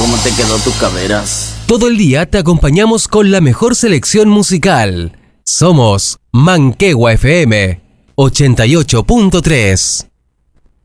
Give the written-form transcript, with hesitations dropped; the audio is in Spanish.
¿Cómo te quedó tu caderas? Todo el día te acompañamos con la mejor selección musical. Somos Manquehua FM 88.3.